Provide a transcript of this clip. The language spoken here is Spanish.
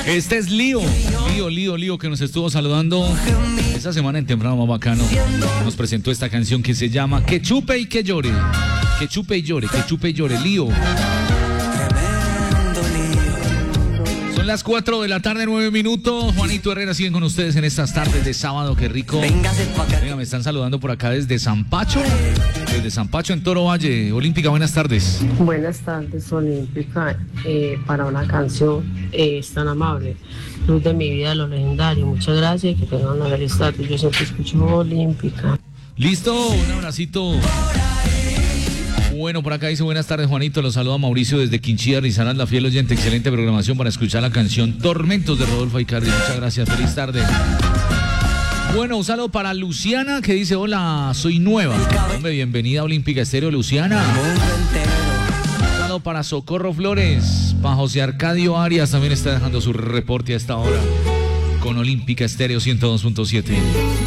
Este es Lío, que nos estuvo saludando esta semana en Temprano Más Bacano. Nos presentó esta canción que se llama Que chupe y que llore. Que chupe y llore, que chupe y llore, Lío. Son las 4 de la tarde, 9 minutos. Juanito Herrera siguen con ustedes en estas tardes de sábado, qué rico. Venga, me están saludando por acá desde San Pacho. Desde San Pacho en Toro Valle. Olímpica, buenas tardes. Buenas tardes, Olímpica. Para una canción es tan amable. Luz de mi vida, lo legendario. Muchas gracias y que tengan una feliz tarde. Yo siempre escucho Olímpica. Listo, un abracito. Bueno, por acá dice buenas tardes, Juanito. Los saluda Mauricio desde Quinchilla, Risaralda, fiel oyente. Excelente programación para escuchar la canción Tormentos de Rodolfo Aicardi. Muchas gracias, feliz tarde. Bueno, un saludo para Luciana que dice hola, soy nueva. Hombre, bienvenida a Olímpica Estéreo, Luciana. Un saludo para Socorro Flores. Para José Arcadio Arias también está dejando su reporte a esta hora con Olímpica Estéreo 102.7.